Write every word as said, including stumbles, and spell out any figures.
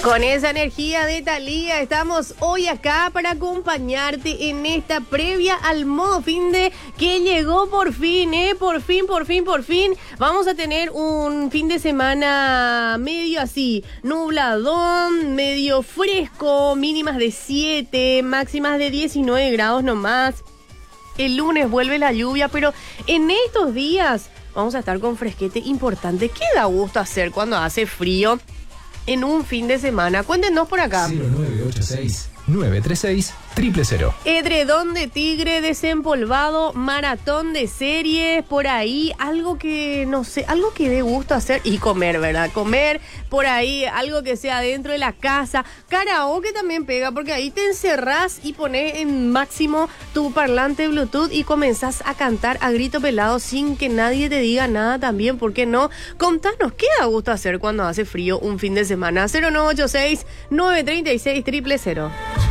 Con esa energía de Thalía estamos hoy acá para acompañarte en esta previa al modo fin de que llegó por fin, ¿eh? Por fin, por fin, por fin. Vamos a tener un fin de semana medio así, nubladón, medio fresco, mínimas de siete, máximas de diecinueve grados nomás. El lunes vuelve la lluvia, pero en estos días vamos a estar con fresquete importante. ¿Qué da gusto hacer cuando hace frío en un fin de semana? Cuéntenos por acá. cero nueve ocho seis, nueve tres seis, cero cero cero. Edredón de tigre desempolvado, maratón de series, por ahí, algo que, no sé, algo que dé gusto hacer y comer, ¿verdad? Comer por ahí, algo que sea dentro de la casa. Karaoke también pega, porque ahí te encerrás y pones en máximo tu parlante Bluetooth y comenzás a cantar a grito pelado sin que nadie te diga nada también, ¿por qué no? Contanos, ¿qué da gusto hacer cuando hace frío un fin de semana? cero nueve ocho seis, nueve tres seis, cero cero cero.